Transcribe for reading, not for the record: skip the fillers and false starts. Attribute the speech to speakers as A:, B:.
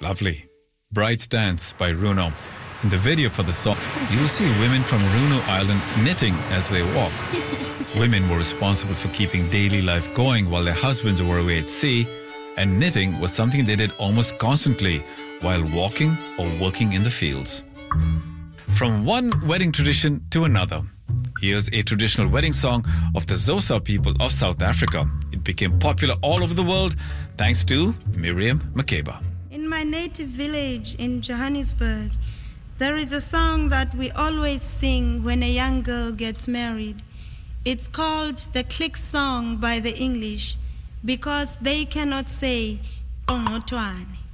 A: Lovely. Bride's Dance by Runo. In the video for the song, you'll see women from Runo Island knitting as they walk. Women were responsible for keeping daily life going while their husbands were away at sea, and knitting was something they did almost constantly while walking or working in the fields. From one wedding tradition to another, here's a traditional wedding song of the Xhosa people of South Africa. It became popular all over the world thanks to Miriam Makeba.
B: In my native village in Johannesburg, there is a song that we always sing when a young girl gets married. It's called the Click Song by the English because they cannot say Ongotwane.